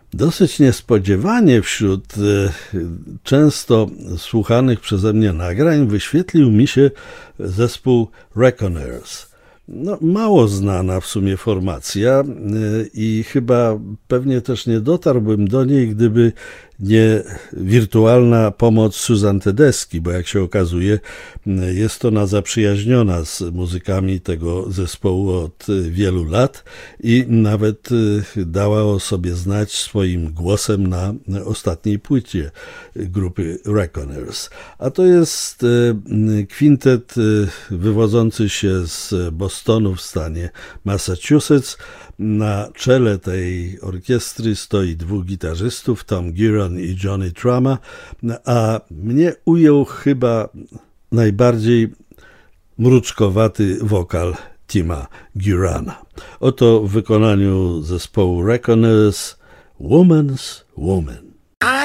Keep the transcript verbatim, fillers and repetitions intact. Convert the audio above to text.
Dosyć niespodziewanie wśród często słuchanych przeze mnie nagrań wyświetlił mi się zespół Reckoners. No, mało znana w sumie formacja i chyba pewnie też nie dotarłbym do niej, gdyby nie wirtualna pomoc Susan Tedeschi, bo jak się okazuje, jest ona zaprzyjaźniona z muzykami tego zespołu od wielu lat i nawet dała o sobie znać swoim głosem na ostatniej płycie grupy Reckoners. A to jest kwintet wywodzący się z Bostonu w stanie Massachusetts. Na czele tej orkiestry stoi dwóch gitarzystów, Tom Giron i Johnny Trama, a mnie ujął chyba najbardziej mruczkowaty wokal Tima Girana. Oto w wykonaniu zespołu Reckoners Woman's Woman.